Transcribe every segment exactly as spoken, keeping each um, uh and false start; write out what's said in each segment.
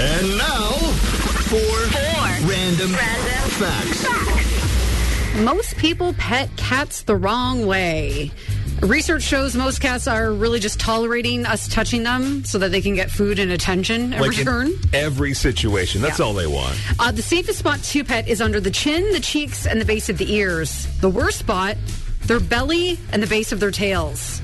And now, four, four. Random, Random facts. facts. Most people pet cats the wrong way. Research shows most cats are really just tolerating us touching them so that they can get food and attention in like return. In every situation. That's yeah. all they want. Uh, the safest spot to pet is under the chin, the cheeks, and the base of the ears. The worst spot, their belly and the base of their tails.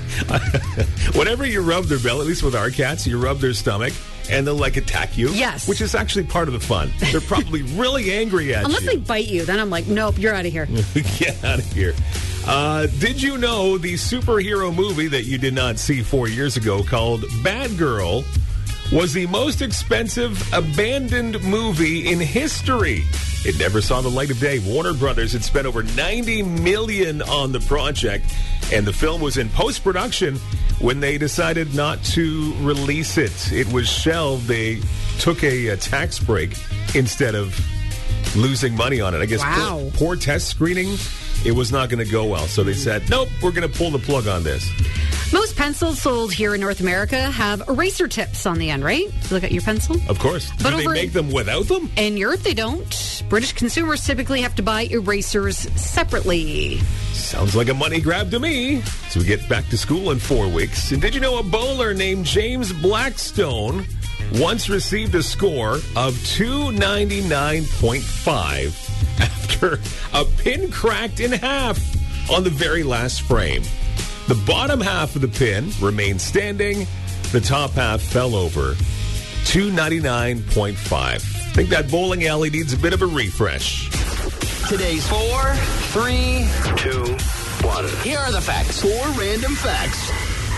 Whenever you rub their belly, at least with our cats, you rub their stomach, and they'll, like, attack you. Yes. Which is actually part of the fun. They're probably really angry at Unless you. Unless they bite you, then I'm like, nope, you're out of here. Get out of here. Uh, did you know the superhero movie that you did not see four years ago called Bad Girl was the most expensive abandoned movie in history? It never saw the light of day. Warner Brothers had spent over ninety million dollars on the project, and the film was in post-production when they decided not to release it. It was shelved. They took a, a tax break instead of losing money on it. I guess wow. poor, poor test screening, it was not going to go well. So they said, nope, we're going to pull the plug on this. Most pencils sold here in North America have eraser tips on the end, right? Look at your pencil. Of course. But Do they make them without them? In Europe, they don't. British consumers typically have to buy erasers separately. Sounds like a money grab to me. So we get back to school in four weeks. And did you know a bowler named James Blackstone once received a score of two ninety-nine point five after a pin cracked in half on the very last frame? The bottom half of the pin remained standing. The top half fell over. two ninety-nine point five. I think that bowling alley needs a bit of a refresh. Today's four, three, two, one. Here are the facts. Four random facts.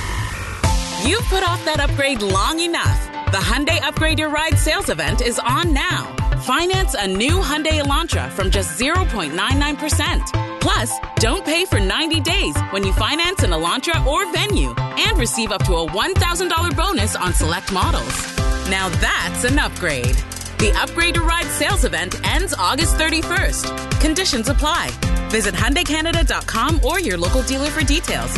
You've put off that upgrade long enough. The Hyundai Upgrade Your Ride sales event is on now. Finance a new Hyundai Elantra from just zero point nine nine percent. Plus, don't pay for ninety days when you finance an Elantra or Venue and receive up to a one thousand dollars bonus on select models. Now that's an upgrade. The Upgrade Your Ride sales event ends August thirty-first. Conditions apply. Visit Hyundai Canada dot com or your local dealer for details.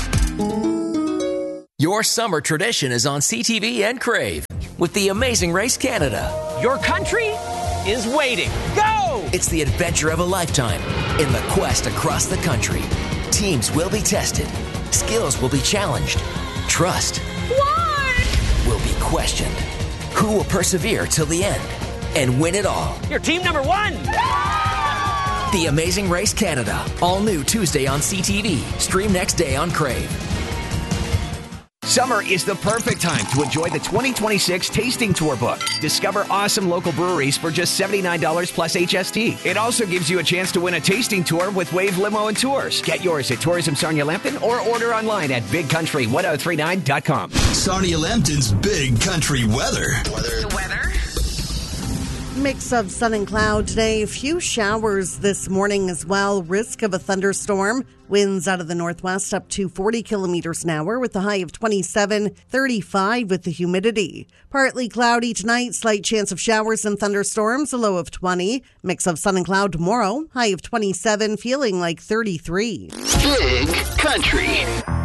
Your summer tradition is on C T V and Crave with The Amazing Race Canada. Your country is waiting. Go! It's the adventure of a lifetime in the quest across the country. Teams will be tested. Skills will be challenged. Trust What? will be questioned. Who will persevere till the end and win it all? You're team number one! The Amazing Race Canada. All new Tuesday on C T V. Stream next day on Crave. Summer is the perfect time to enjoy the twenty twenty-six Tasting Tour book. Discover awesome local breweries for just seventy-nine dollars plus H S T. It also gives you a chance to win a tasting tour with Wave Limo and Tours. Get yours at Tourism Sarnia Lambton or order online at big country ten thirty-nine dot com. Sarnia Lambton's Big Country Weather. Weather. The weather? Mix of sun and cloud today. A few showers this morning as well. Risk of a thunderstorm. Winds out of the northwest up to forty kilometers an hour with a high of twenty-seven, thirty-five with the humidity. Partly cloudy tonight. Slight chance of showers and thunderstorms. A low of twenty. Mix of sun and cloud tomorrow. High of twenty-seven, feeling like thirty-three. Big Country.